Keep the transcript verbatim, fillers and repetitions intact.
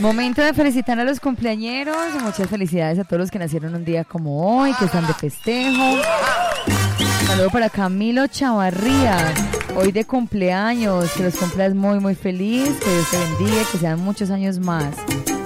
Momento de felicitar a los cumpleañeros. Muchas felicidades a todos los que nacieron un día como hoy, que están de festejo. Saludo para Camilo Chavarría, hoy de cumpleaños. Que los cumplas muy, muy feliz. Que Dios te bendiga, que sean muchos años más.